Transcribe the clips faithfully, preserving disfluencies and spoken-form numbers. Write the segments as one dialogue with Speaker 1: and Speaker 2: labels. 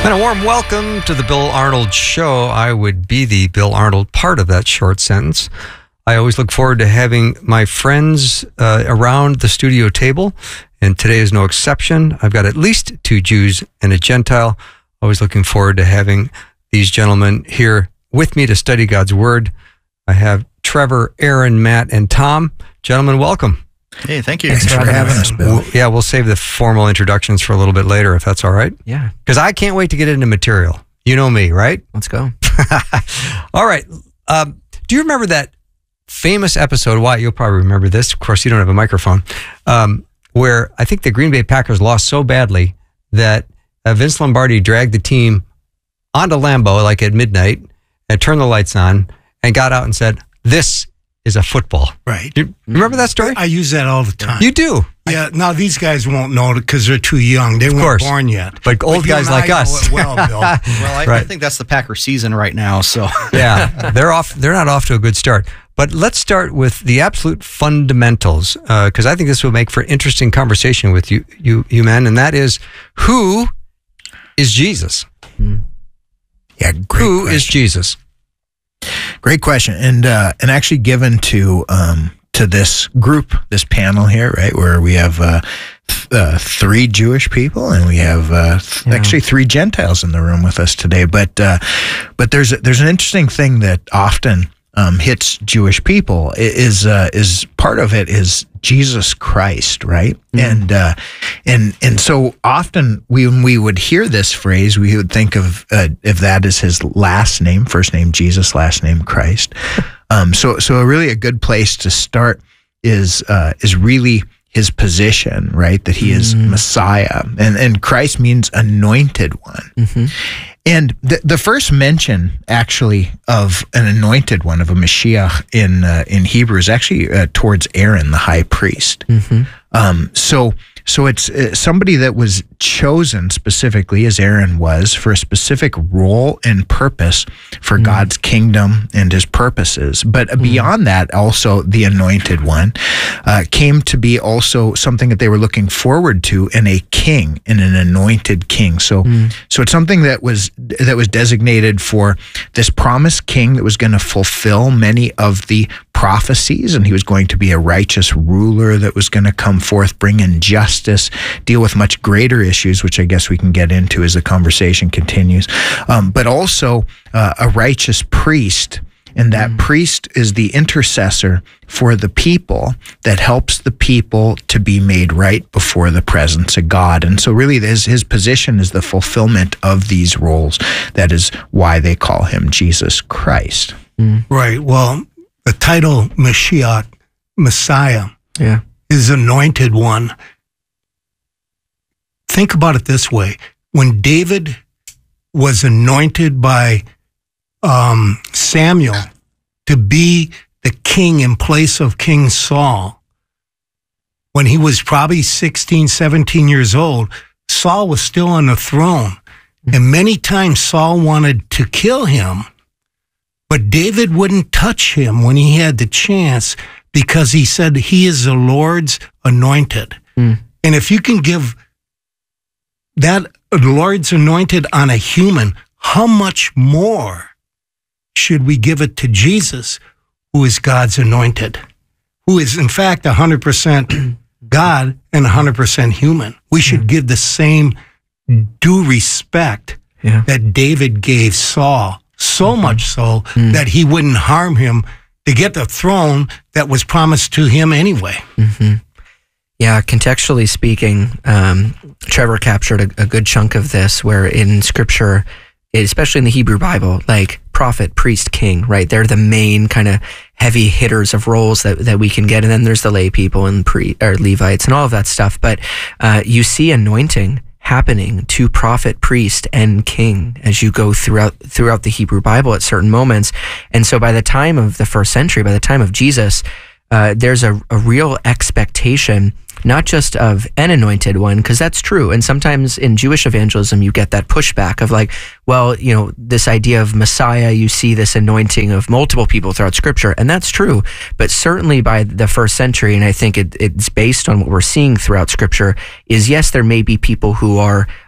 Speaker 1: And a warm welcome to the Bill Arnold Show. I would be the Bill Arnold part of that short sentence. I always look forward to having my friends uh, around the studio table, and today is no exception. I've got at least two Jews and a Gentile. Always looking forward to having these gentlemen here with me to study God's Word. I have Trevor, Aaron, Matt, and Tom. Gentlemen, welcome.
Speaker 2: Hey, thank you.
Speaker 3: Thanks, Thanks for having us, Bill.
Speaker 1: We'll, yeah, we'll save the formal introductions for a little bit later, if that's all right.
Speaker 3: Yeah.
Speaker 1: Because I can't wait to get into material. You know me, right?
Speaker 3: Let's go.
Speaker 1: All right. Um, do you remember that famous episode? Why, you'll probably remember this. Of course, you don't have a microphone. Um, where I think the Green Bay Packers lost so badly that uh, Vince Lombardi dragged the team onto Lambeau like at midnight and turned the lights on and got out and said, "This is a football."
Speaker 4: Right.
Speaker 1: You remember that story?
Speaker 4: I use that all the time.
Speaker 1: You do?
Speaker 4: Yeah. Now, these guys won't know it because they're too young. They
Speaker 1: Of
Speaker 4: weren't
Speaker 1: course.
Speaker 4: born yet.
Speaker 1: But old
Speaker 4: you
Speaker 1: guys
Speaker 4: and I
Speaker 1: like
Speaker 4: know
Speaker 1: us.
Speaker 4: it well, Bill.
Speaker 2: Well, I,
Speaker 1: Right.
Speaker 2: I think that's the Packer season right now. So
Speaker 1: Yeah, they're off. They're not off to a good start. But let's start with the absolute fundamentals, because uh, I think this will make for interesting conversation with you, you, you men, and that is, who is Jesus?
Speaker 3: Yeah, great
Speaker 1: Who
Speaker 3: question.
Speaker 1: is Jesus?
Speaker 3: Great question, and uh, and actually given to um, to this group, this panel here, right, where we have uh, th- uh, three Jewish people and we have uh, th-
Speaker 1: Yeah.
Speaker 3: actually three Gentiles in the room with us today. But uh, but there's there's an interesting thing that often um, hits Jewish people I- is uh, is part of it is Jesus Christ, right?
Speaker 1: Mm-hmm.
Speaker 3: And uh, and and so often we, when we would hear this phrase, we would think of uh, if that is his last name, first name Jesus, last name Christ. Um, so so really a good place to start is uh, is really his position, right? That he is
Speaker 1: Mm-hmm.
Speaker 3: Messiah, and and Christ means anointed one.
Speaker 1: Mm-hmm.
Speaker 3: And the, the first mention, actually, of an anointed one, of a Mashiach in uh, in Hebrew, is actually uh, towards Aaron, the high priest.
Speaker 1: Mm-hmm.
Speaker 3: Um, so so it's uh, somebody that was chosen specifically, as Aaron was, for a specific role and purpose for
Speaker 1: Mm.
Speaker 3: God's kingdom and his purposes. But
Speaker 1: Mm.
Speaker 3: beyond that, also the anointed one uh, came to be also something that they were looking forward to in a king, in an anointed king. So
Speaker 1: Mm.
Speaker 3: so it's something that was that was designated for this promised king that was going to fulfill many of the prophecies, and he was going to be a righteous ruler that was going to come forth, bring in justice, deal with much greater issues, which I guess we can get into as the conversation continues, um, but also uh, a righteous priest. And that
Speaker 1: Mm.
Speaker 3: priest is the intercessor for the people that helps the people to be made right before the presence of God. And so really his, his position is the fulfillment of these roles. That is why they call him Jesus Christ.
Speaker 4: Right. Well, the title Mashiach, Messiah,
Speaker 1: Yeah.
Speaker 4: is anointed one. Think about it this way. When David was anointed by um, Samuel to be the king in place of King Saul, when he was probably sixteen, seventeen years old, Saul was still on the throne. And many times Saul wanted to kill him, but David wouldn't touch him when he had the chance because he said he is the Lord's anointed.
Speaker 1: Mm.
Speaker 4: And if you can give that Lord's anointed on a human, how much more should we give it to Jesus, who is God's anointed, who is in fact one hundred percent God and one hundred percent human? We should
Speaker 1: Mm.
Speaker 4: give the same due respect
Speaker 1: Yeah.
Speaker 4: that David gave Saul, so
Speaker 1: Mm-hmm.
Speaker 4: much so
Speaker 1: Mm.
Speaker 4: that he wouldn't harm him to get the throne that was promised to him anyway.
Speaker 5: Mm-hmm. Yeah, contextually speaking, um, Trevor captured a, a good chunk of this where in scripture, especially in the Hebrew Bible, like prophet, priest, king, right? They're the main kind of heavy hitters of roles that, that we can get. And then there's the lay people and pre or Levites and all of that stuff. But uh, you see anointing happening to prophet, priest, and king as you go throughout throughout the Hebrew Bible at certain moments. And so by the time of the first century, by the time of Jesus, uh, there's a, a real expectation, not just of an anointed one, because that's true. And sometimes in Jewish evangelism, you get that pushback of like, well, you know, this idea of Messiah, you see this anointing of multiple people throughout Scripture, and that's true. But certainly by the first century, and I think it, it's based on what we're seeing throughout Scripture, is yes, there may be people who are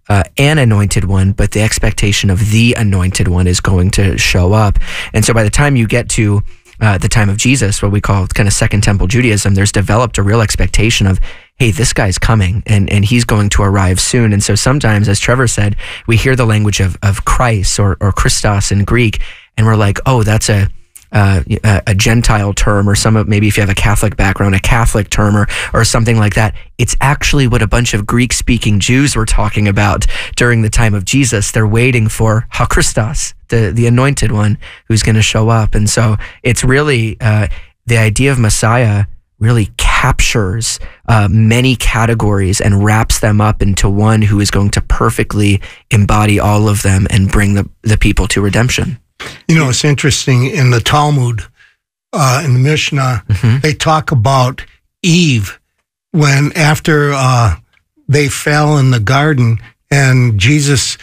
Speaker 5: uh, an anointed one, but the expectation of the anointed one is going to show up. And so by the time you get to uh, the time of Jesus, what we call kind of Second Temple Judaism, there's developed a real expectation of, hey, this guy's coming and, and he's going to arrive soon. And so sometimes, as Trevor said, we hear the language of, of Christ or, or Christos in Greek, and we're like, oh, that's a uh, a, a Gentile term, or some of, maybe if you have a Catholic background, a Catholic term or, or something like that. It's actually what a bunch of Greek-speaking Jews were talking about during the time of Jesus. They're waiting for HaChristos, the, the anointed one who's going to show up. And so it's really, uh, the idea of Messiah really captures uh, many categories and wraps them up into one who is going to perfectly embody all of them and bring the, the people to redemption.
Speaker 4: You know, it's interesting in the Talmud, uh, in the Mishnah, mm-hmm. they talk about Eve when after uh, they fell in the garden and Jesus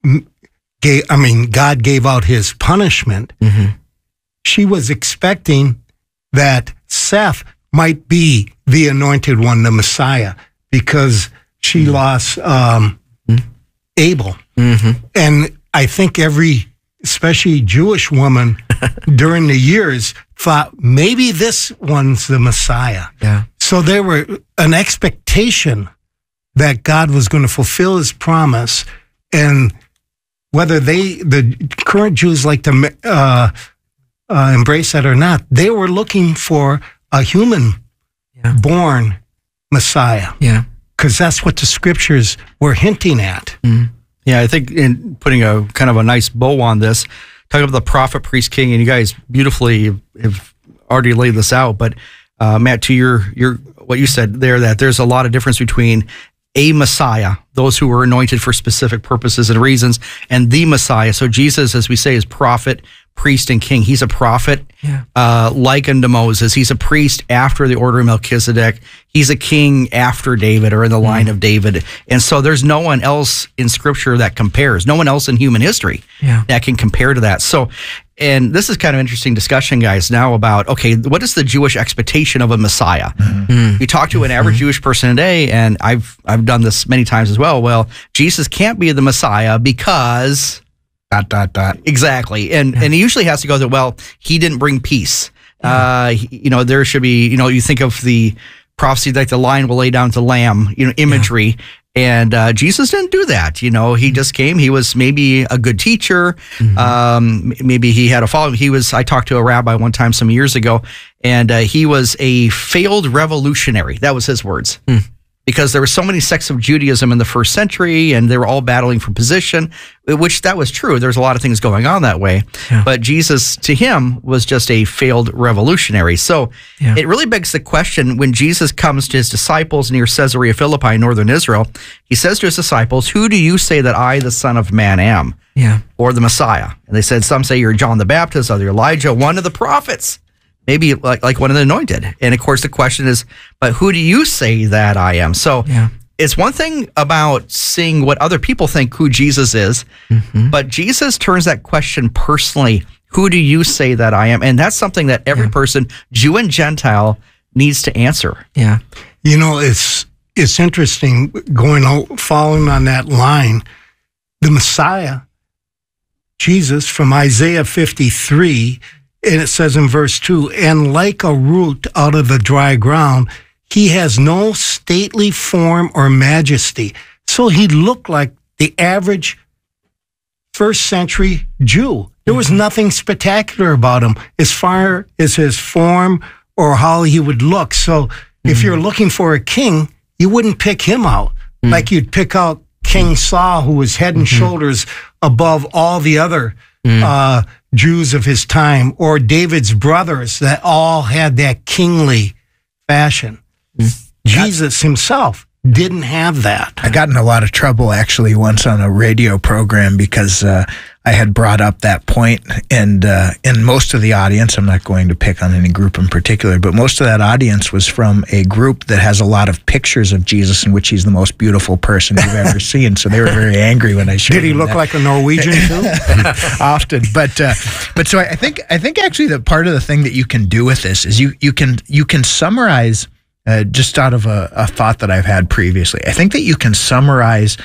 Speaker 4: gave, I mean, God gave out his punishment. Mm-hmm. She was expecting that Seth might be the anointed one, the Messiah, because she mm-hmm. lost um, mm-hmm. Abel. Mm-hmm. And I think every, especially Jewish woman during the years, thought maybe this one's the Messiah.
Speaker 5: Yeah.
Speaker 4: So there were an expectation that God was going to fulfill his promise, and whether they, the current Jews, like to uh, uh, embrace that or not, they were looking for a human yeah. born Messiah.
Speaker 5: Yeah.
Speaker 4: Because that's what the scriptures were hinting at.
Speaker 2: Mm. Yeah, I think in putting a kind of a nice bow on this, talking about the prophet, priest, king, and you guys beautifully have already laid this out. But uh, Matt, to your your what you said there, that there's a lot of difference between a Messiah, those who were anointed for specific purposes and reasons, and the Messiah. So Jesus, as we say, is prophet, priest, and king. He's a prophet, yeah. uh, like unto Moses. He's a priest after the order of Melchizedek. He's a king after David, or in the line mm. of David. And so there's no one else in Scripture that compares. No one else in human history yeah. that can compare to that. So, and this is kind of interesting discussion, guys, now about, okay, what is the Jewish expectation of a Messiah? Mm-hmm. You talk to an average mm-hmm. Jewish person today, and I've I've done this many times as well. Well, Jesus can't be the Messiah because...
Speaker 3: Dot, dot, dot.
Speaker 2: Exactly. And yeah. and he usually has to go that, well, he didn't bring peace. Yeah. Uh, he, you know, there should be, you know, you think of the prophecy like the lion will lay down to lamb, you know, imagery. Yeah. And uh, Jesus didn't do that. You know, he just came. He was maybe a good teacher. Mm-hmm. Um, maybe he had a following. He was, I talked to a rabbi one time some years ago, and uh, he was a failed revolutionary. That was his words. Mm. Because there were so many sects of Judaism in the first century, and they were all battling for position, which that was true. There's a lot of things going on that way. Yeah. But Jesus, to him, was just a failed revolutionary. So yeah. it really begs the question, when Jesus comes to his disciples near Caesarea Philippi, northern Israel, he says to his disciples, who do you say that I, the Son of Man, am?
Speaker 5: Yeah.
Speaker 2: Or the Messiah? And they said, some say you're John the Baptist, other Elijah, one of the prophets. Maybe like like one of the anointed. And of course, the question is, but who do you say that I am? So yeah. it's one thing about seeing what other people think who Jesus is, mm-hmm. but Jesus turns that question personally. Who do you say that I am? And that's something that every yeah. person, Jew and Gentile, needs to answer.
Speaker 5: Yeah.
Speaker 4: You know, it's it's interesting going on, following on that line. The Messiah, Jesus, from Isaiah fifty-three, and it says in verse two, and like a root out of the dry ground, he has no stately form or majesty. So he looked like the average first century Jew. There was nothing spectacular about him as far as his form or how he would look. So mm-hmm. if you're looking for a king, you wouldn't pick him out mm-hmm. like you'd pick out King Saul, who was head and mm-hmm. shoulders above all the other mm-hmm. uh, Jews of his time, or David's brothers that all had that kingly fashion. Mm. Jesus himself didn't have that.
Speaker 3: I got in a lot of trouble actually once on a radio program because uh, I had brought up that point, and uh, and most of the audience, I'm not going to pick on any group in particular, but most of that audience was from a group that has a lot of pictures of Jesus in which he's the most beautiful person you've ever seen. So they were very angry when I showed
Speaker 4: Did he look
Speaker 3: that.
Speaker 4: like a Norwegian too?
Speaker 3: Often, but uh, but so I think I think actually that part of the thing that you can do with this is you you can you can summarize uh, just out of a, a thought that I've had previously. I think that you can summarize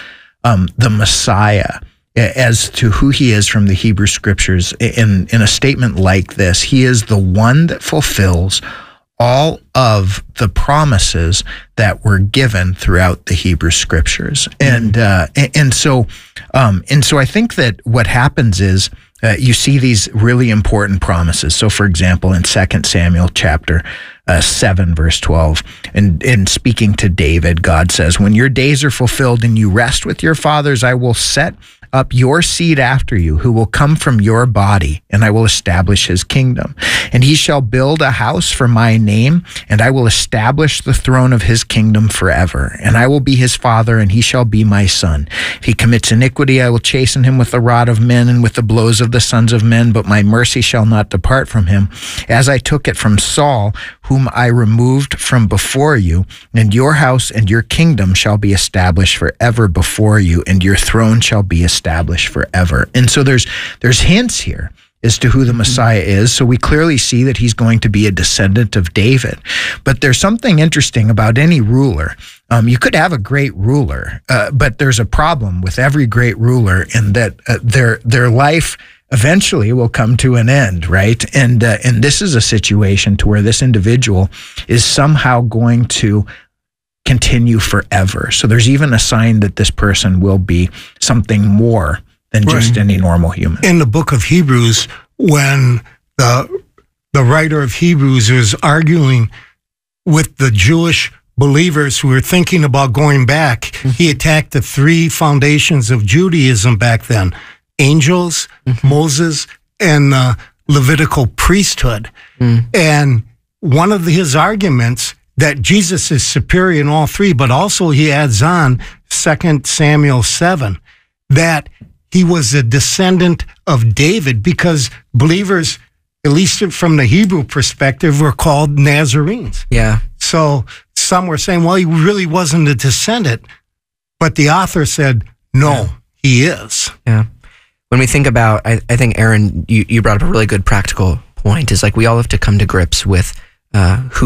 Speaker 3: um, the Messiah as to who he is from the Hebrew scriptures in, in a statement like this. He is the one that fulfills all of the promises that were given throughout the Hebrew scriptures. And, uh, and, and so, um, and so I think that what happens is, uh, you see these really important promises. So for example, in Second Samuel chapter uh, seven, verse twelve, and in speaking to David, God says, when your days are fulfilled and you rest with your fathers, I will set up your seed after you, who will come from your body, and I will establish his kingdom. And he shall build a house for my name, and I will establish the throne of his kingdom forever. And I will be his father, and he shall be my son. If he commits iniquity, I will chasten him with the rod of men and with the blows of the sons of men, but my mercy shall not depart from him, as I took it from Saul, whom I removed from before you. And your house and your kingdom shall be established forever before you, and your throne shall be established established forever. And so there's there's hints here as to who the Messiah is. So we clearly see that he's going to be a descendant of David. But there's something interesting about any ruler. Um, you could have a great ruler, uh, but there's a problem with every great ruler in that uh, their their life eventually will come to an end, right? And uh, and this is a situation to where this individual is somehow going to continue forever. So there's even a sign that this person will be something more than just
Speaker 4: Right.
Speaker 3: any normal human.
Speaker 4: In the book of Hebrews, when the the writer of Hebrews is arguing with the Jewish believers who were thinking about going back, mm-hmm. he attacked the three foundations of Judaism back then: angels, mm-hmm. Moses, and the Levitical priesthood. Mm. And one of the, his arguments that Jesus is superior in all three, but also he adds on Second Samuel seven, that he was a descendant of David, because believers, at least from the Hebrew perspective, were called Nazarenes.
Speaker 5: Yeah.
Speaker 4: So some were saying, well, he really wasn't a descendant, but the author said, no, yeah. he is.
Speaker 5: Yeah. When we think about, I, I think, Aaron, you, you brought up a really good practical point, is like we all have to come to grips with uh, who